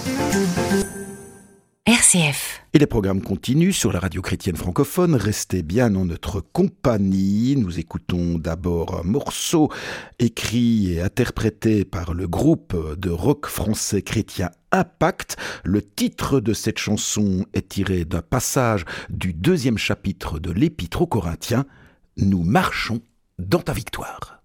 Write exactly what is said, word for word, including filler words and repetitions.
R C F. Et les programmes continuent sur la radio chrétienne francophone. Restez bien en notre compagnie. Nous écoutons d'abord un morceau écrit et interprété par le groupe de rock français chrétien Impact. Le titre de cette chanson est tiré d'un passage du deuxième chapitre de l'Épître aux Corinthiens. Nous marchons dans ta victoire.